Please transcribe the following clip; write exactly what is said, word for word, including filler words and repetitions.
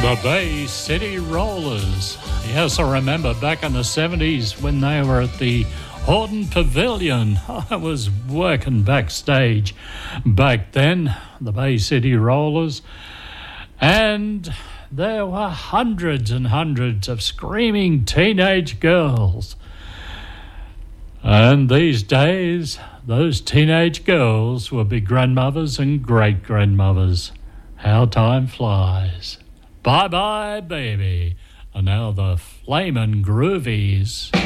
The Bay City Rollers. Yes, I remember back in the seventies when they were at the Horton Pavilion. I was working backstage back then, the Bay City Rollers, and there were hundreds and hundreds of screaming teenage girls. And these days, those teenage girls will be grandmothers and great-grandmothers. How time flies. Bye-bye, baby. And now the Flamin' Groovies.